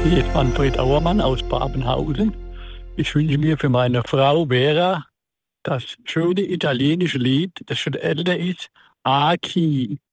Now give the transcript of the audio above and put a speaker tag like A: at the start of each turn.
A: Hier ist Manfred Auermann aus Babenhausen. Ich wünsche mir für meine Frau Vera das schöne italienische Lied, das schon älter ist, Aki.